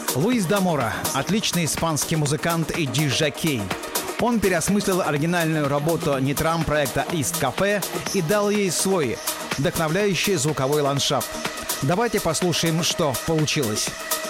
Луис Дамора – отличный испанский музыкант и диджей. Он переосмыслил оригинальную работу Нитрам проекта East Cafe и дал ей свой вдохновляющий звуковой ландшафт. Давайте послушаем, что получилось.